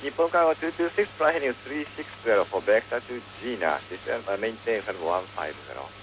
日本海は226 flying 360 for vector to Gina. This maintain 150.